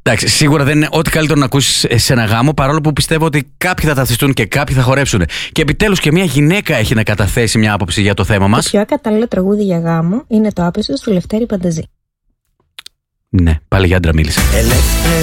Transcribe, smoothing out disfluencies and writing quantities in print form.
Εντάξει, σίγουρα δεν είναι ό,τι καλύτερο να ακούσεις σε ένα γάμο, παρόλο που πιστεύω ότι κάποιοι θα ταυτιστούν και κάποιοι θα χορέψουν. Και επιτέλους και μια γυναίκα έχει να καταθέσει μια άποψη για το θέμα μας. Το πιο ακατάλληλο τραγούδι για γάμο είναι το Άπεισος του Λευτέρη Πανταζή. Ναι, πάλι για άντρα μίλησε.